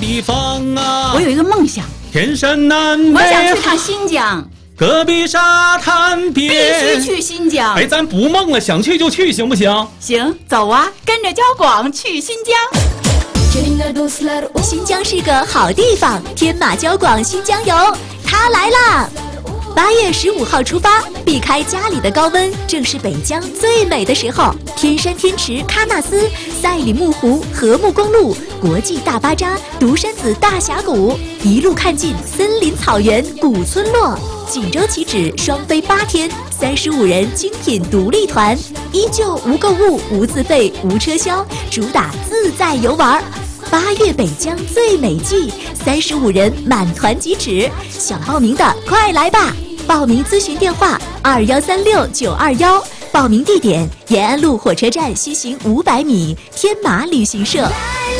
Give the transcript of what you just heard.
地方啊！ 我有一个梦想， 天山南北， 我想去趟新疆， 戈壁沙滩必边。 须去新疆。 哎，咱不梦了，想去就去，行不行？ 行，走啊，跟着焦广去新疆。 新疆是个好地方，天马交广新疆游，它来啦！8月15号出发，避开家里的高温，正是北疆最美的时候。天山天池喀纳斯、赛里木湖、禾木公路、国际大巴扎、独山子大峡谷，一路看尽森林草原、古村落。锦州起止，双飞8天，35人精品独立团，依旧无购物、无自费、无车销，主打自在游玩。8月北疆最美季，35人满团即止，想报名的快来吧！报名咨询电话2136-921，报名地点延安路火车站西行500米，天马旅行社。